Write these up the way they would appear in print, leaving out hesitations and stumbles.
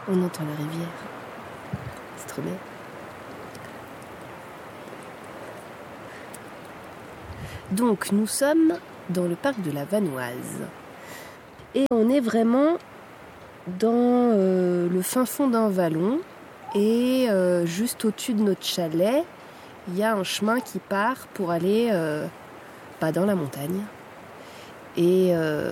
On entend la rivière. C'est trop bien. Donc, nous sommes dans le parc de la Vanoise. Et on est vraiment dans le fin fond d'un vallon. Et juste au-dessus de notre chalet, il y a un chemin qui part pour aller dans la montagne. Et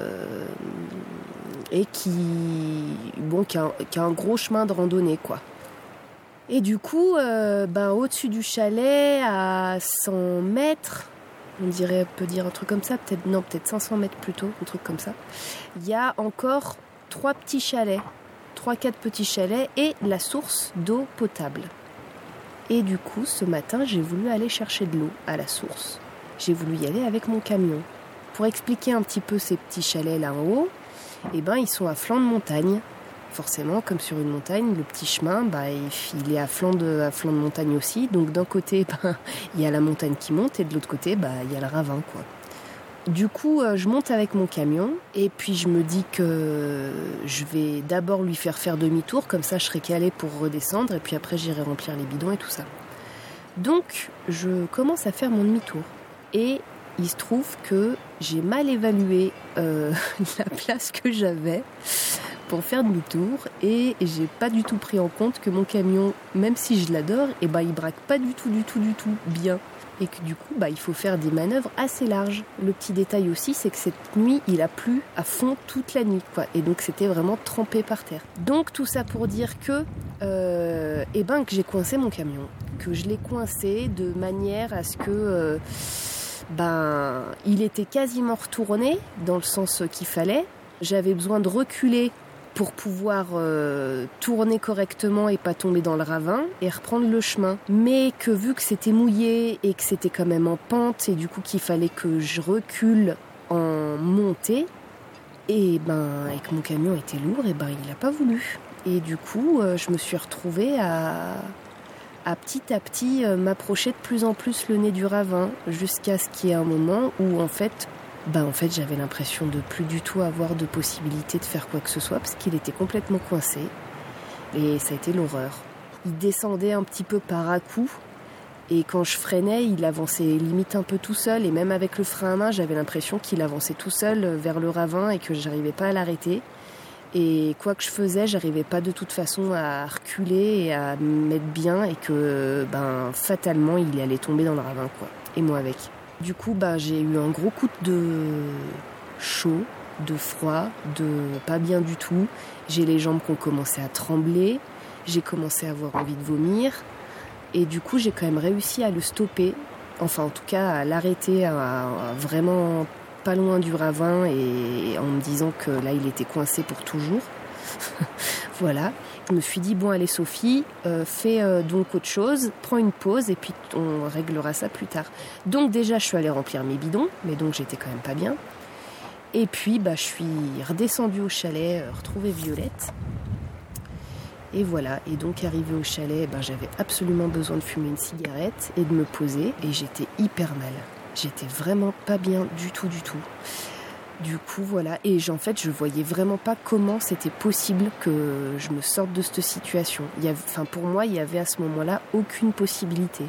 qui a un gros chemin de randonnée, quoi. Et du coup, au-dessus du chalet, à 100 mètres, on peut dire un truc comme ça, peut-être 500 mètres plutôt, un truc comme ça, il y a encore 3 petits chalets, 3-4 petits chalets et la source d'eau potable. Et du coup, ce matin, j'ai voulu aller chercher de l'eau à la source. J'ai voulu y aller avec mon camion. Pour expliquer un petit peu ces petits chalets là en haut, ils sont à flanc de montagne. Forcément, comme sur une montagne, le petit chemin, il est à flanc de montagne aussi. Donc d'un côté, il y a la montagne qui monte et de l'autre côté, il y a le ravin, quoi. Du coup, je monte avec mon camion et puis je me dis que je vais d'abord lui faire demi-tour, comme ça je serai calée pour redescendre et puis après j'irai remplir les bidons et tout ça. Donc, je commence à faire mon demi-tour et il se trouve que j'ai mal évalué la place que j'avais pour faire demi-tour et j'ai pas du tout pris en compte que mon camion, même si je l'adore, il braque pas du tout bien. Et que du coup, il faut faire des manœuvres assez larges. Le petit détail aussi, c'est que cette nuit, il a plu à fond toute la nuit, quoi. Et donc, c'était vraiment trempé par terre. Donc, tout ça pour dire que j'ai coincé mon camion. Que je l'ai coincé de manière à ce que... il était quasiment retourné dans le sens qu'il fallait. J'avais besoin de reculer pour pouvoir tourner correctement et pas tomber dans le ravin et reprendre le chemin. Mais que vu que c'était mouillé et que c'était quand même en pente et du coup qu'il fallait que je recule en montée, et que mon camion était lourd, il n'a pas voulu. Et du coup, je me suis retrouvée à petit m'approcher de plus en plus le nez du ravin jusqu'à ce qu'il y ait un moment où en fait j'avais l'impression de plus du tout avoir de possibilité de faire quoi que ce soit parce qu'il était complètement coincé et ça a été l'horreur. Il descendait un petit peu par à-coups et quand je freinais, il avançait limite un peu tout seul et même avec le frein à main, j'avais l'impression qu'il avançait tout seul vers le ravin et que j'arrivais pas à l'arrêter. Et quoi que je faisais, j'arrivais pas de toute façon à reculer et à me mettre bien et que fatalement il allait tomber dans le ravin, quoi. Et moi avec. Du coup, j'ai eu un gros coup de chaud, de froid, de pas bien du tout. J'ai les jambes qui ont commencé à trembler. J'ai commencé à avoir envie de vomir. Et du coup, j'ai quand même réussi à le stopper. Enfin, en tout cas, à l'arrêter à vraiment pas loin du ravin et en me disant que là, il était coincé pour toujours. Voilà. Je me suis dit, bon, allez Sophie, fais donc autre chose, prends une pause et puis on réglera ça plus tard. Donc déjà, je suis allée remplir mes bidons, mais donc j'étais quand même pas bien. Et puis, je suis redescendue au chalet, retrouver Violette. Et voilà, et donc arrivée au chalet, j'avais absolument besoin de fumer une cigarette et de me poser, et j'étais hyper mal. J'étais vraiment pas bien du tout. Du coup, voilà. Et en fait, je voyais vraiment pas comment c'était possible que je me sorte de cette situation. Pour moi, il y avait à ce moment-là aucune possibilité.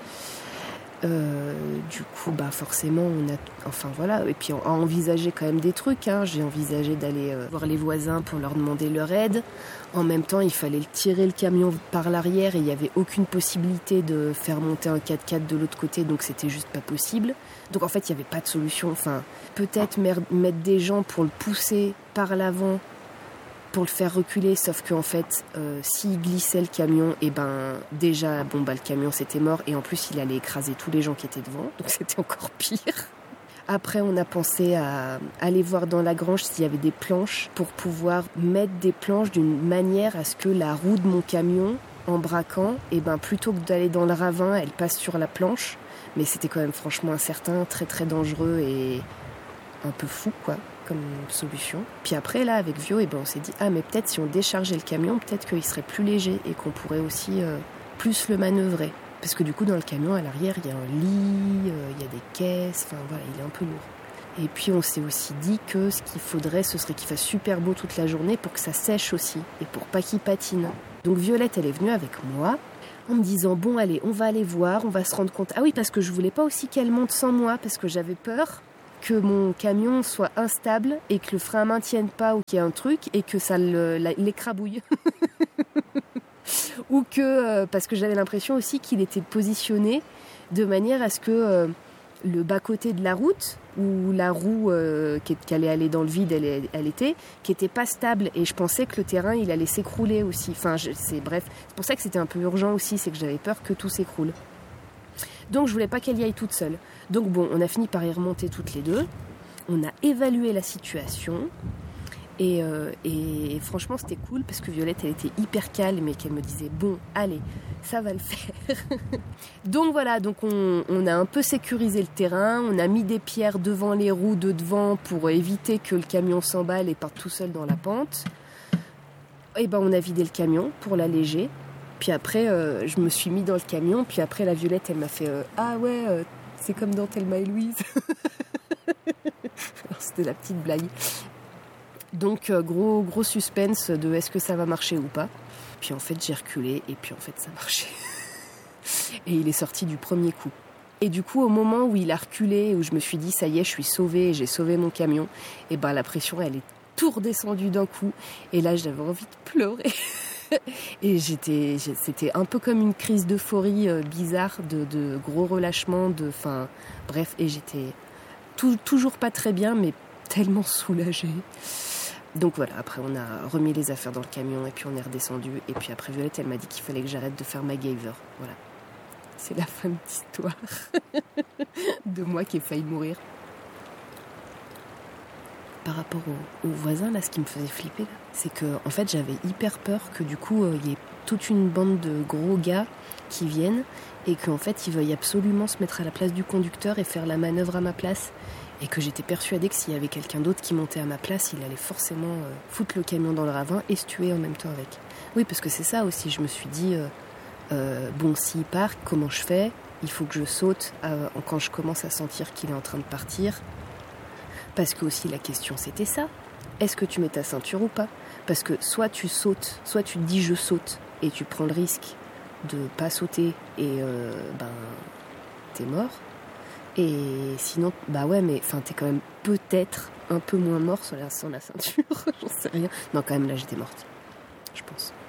Du coup, forcément, voilà. Et puis, on a envisagé quand même des trucs, hein. J'ai envisagé d'aller voir les voisins pour leur demander leur aide. En même temps, il fallait tirer le camion par l'arrière et il n'y avait aucune possibilité de faire monter un 4x4 de l'autre côté, donc c'était juste pas possible. Donc en fait, il n'y avait pas de solution. Peut-être mettre des gens pour le pousser par l'avant, pour le faire reculer, sauf qu'en fait, s'il glissait le camion, déjà, le camion c'était mort, et en plus il allait écraser tous les gens qui étaient devant, donc c'était encore pire. Après, on a pensé à aller voir dans la grange s'il y avait des planches pour pouvoir mettre des planches d'une manière à ce que la roue de mon camion, en braquant, plutôt que d'aller dans le ravin, elle passe sur la planche. Mais c'était quand même franchement incertain, très très dangereux et un peu fou, quoi, comme solution. Puis après, là, avec Vio, on s'est dit, mais peut-être si on déchargeait le camion, peut-être qu'il serait plus léger et qu'on pourrait aussi plus le manœuvrer. Parce que du coup, dans le camion, à l'arrière, il y a un lit, il y a des caisses, il est un peu lourd. Et puis on s'est aussi dit que ce qu'il faudrait, ce serait qu'il fasse super beau toute la journée pour que ça sèche aussi et pour pas qu'il patine. Donc Violette, elle est venue avec moi en me disant bon allez, on va aller voir, on va se rendre compte. Ah oui, parce que je voulais pas aussi qu'elle monte sans moi parce que j'avais peur que mon camion soit instable et que le frein à main tienne pas ou qu'il y ait un truc et que ça l'écrabouille. Ou que, parce que j'avais l'impression aussi qu'il était positionné de manière à ce que le bas-côté de la route, où la roue qui allait aller dans le vide, elle était, qui était pas stable. Et je pensais que le terrain, il allait s'écrouler aussi. Enfin, bref, c'est pour ça que c'était un peu urgent aussi, c'est que j'avais peur que tout s'écroule. Donc je voulais pas qu'elle y aille toute seule. Donc bon, on a fini par y remonter toutes les deux. On a évalué la situation. Et franchement, c'était cool parce que Violette, elle était hyper calme et qu'elle me disait bon, allez, ça va le faire. Donc voilà, donc on a un peu sécurisé le terrain. On a mis des pierres devant les roues de devant pour éviter que le camion s'emballe et parte tout seul dans la pente. Et ben, on a vidé le camion pour l'alléger. Puis après, je me suis mis dans le camion. Puis après, la Violette, elle m'a fait ah ouais, c'est comme dans Thelma et Louise. C'était la petite blague. Donc gros suspense de est-ce que ça va marcher ou pas. Puis en fait j'ai reculé et puis en fait ça marchait. Et il est sorti du premier coup. Et du coup au moment où il a reculé, où je me suis dit ça y est je suis sauvée, j'ai sauvé mon camion, et ben la pression elle est tout redescendue d'un coup. Et là j'avais envie de pleurer. Et c'était un peu comme une crise d'euphorie bizarre, de gros relâchement, bref, et j'étais toujours pas très bien mais tellement soulagée. Donc voilà, après on a remis les affaires dans le camion et puis on est redescendu. Et puis après Violette, elle m'a dit qu'il fallait que j'arrête de faire MacGyver. Voilà, c'est la fin de l'histoire de moi qui ai failli mourir. Par rapport au voisin, là, ce qui me faisait flipper, là, c'est que en fait j'avais hyper peur que du coup il y ait toute une bande de gros gars qui viennent et qu'en fait ils veuillent absolument se mettre à la place du conducteur et faire la manœuvre à ma place. Et que j'étais persuadée que s'il y avait quelqu'un d'autre qui montait à ma place, il allait forcément foutre le camion dans le ravin et se tuer en même temps avec. Oui, parce que c'est ça aussi, je me suis dit, bon, s'il part, comment je fais ? Il faut que je saute quand je commence à sentir qu'il est en train de partir. Parce que aussi la question c'était ça, est-ce que tu mets ta ceinture ou pas ? Parce que soit tu sautes, soit tu te dis je saute et tu prends le risque de pas sauter et t'es mort. Et sinon, bah ouais, mais t'es quand même peut-être un peu moins mort sans la ceinture, j'en sais rien. Non, quand même, là, j'étais morte, je pense.